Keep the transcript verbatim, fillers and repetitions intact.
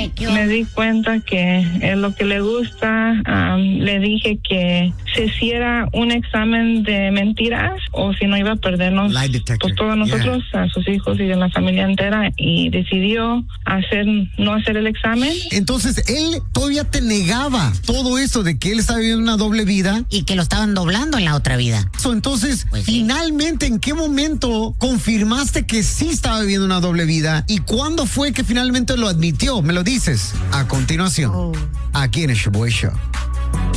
Ay, me di cuenta que es lo que le gusta. Um, le dije que se hiciera un examen de mentiras o si no iba a perdernos pues todos nosotros, yeah. a sus hijos y de la familia entera, y decidió hacer no hacer el examen. Entonces él todavía te negaba todo eso de que él estaba viviendo una doble vida y que lo estaban doblando en la otra vida. Entonces, pues sí. Finalmente, ¿en qué momento confirmaste que sí estaba viviendo una doble vida? ¿Y cuándo fue que finalmente lo admitió? Me lo dices a continuación, oh. aquí en el Shaboy Show.